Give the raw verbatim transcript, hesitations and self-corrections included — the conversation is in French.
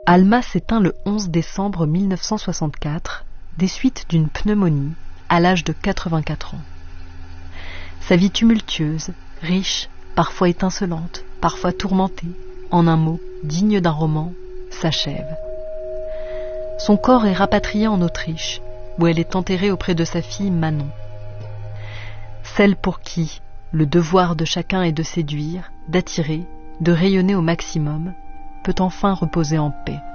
Alma s'éteint le onze décembre mille neuf cent soixante-quatre des suites d'une pneumonie à l'âge de quatre-vingt-quatre ans. Sa vie tumultueuse, riche, parfois étincelante, parfois tourmentée, en un mot, digne d'un roman, s'achève. Son corps est rapatrié en Autriche, où elle est enterrée auprès de sa fille Manon. Celle pour qui le devoir de chacun est de séduire, d'attirer, de rayonner au maximum, peut enfin reposer en paix.